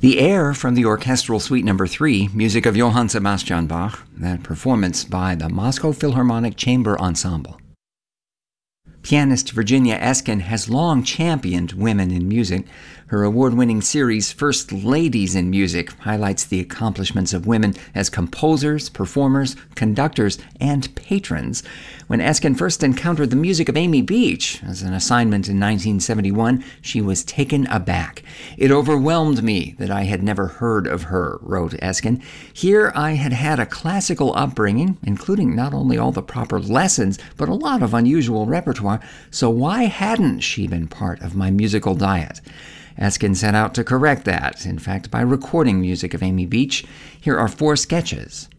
The air from the Orchestral Suite No. 3, music of Johann Sebastian Bach, that performance by the Moscow Philharmonic Chamber Ensemble. Pianist Virginia Eskin has long championed women in music. Her award-winning series, First Ladies in Music, highlights the accomplishments of women as composers, performers, conductors, and patrons. When Eskin first encountered the music of Amy Beach as an assignment in 1971, she was taken aback. "It overwhelmed me that I had never heard of her," wrote Eskin. "Here I had had a classical upbringing, including not only all the proper lessons, but a lot of unusual repertoire, so why hadn't she been part of my musical diet?" Eskin set out to correct that, in fact, by recording music of Amy Beach. Here are 4 sketches.